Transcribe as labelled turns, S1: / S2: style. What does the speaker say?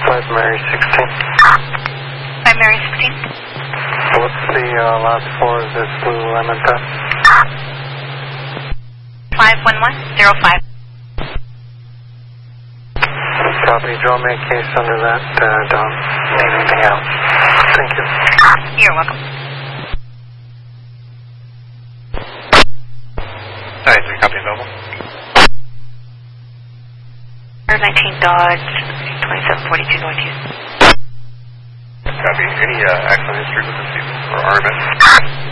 S1: 5 Mary 16.
S2: 5 Mary 16.
S1: What's the last four of this blue lemon test?
S2: 51105.
S1: Copy. Draw me a case under that. Don't need anything else. Thank you.
S2: You're welcome.
S3: Sorry, 3 copy available.
S2: 19 Dodge, 2742 Northeast.
S3: Copy. Any accident history with this vehicle or RMS?